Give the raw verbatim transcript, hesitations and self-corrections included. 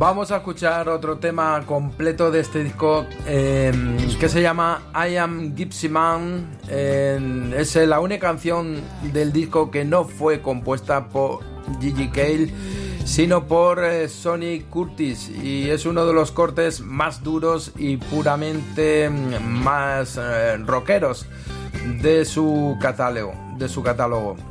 Vamos a escuchar otro tema completo de este disco eh, que se llama I Am Gypsy Man. Eh, es la única canción del disco que no fue compuesta por Gigi Cale, sino por eh, Sonny Curtis, y es uno de los cortes más duros y puramente más eh, rockeros de su catálogo, de su catálogo.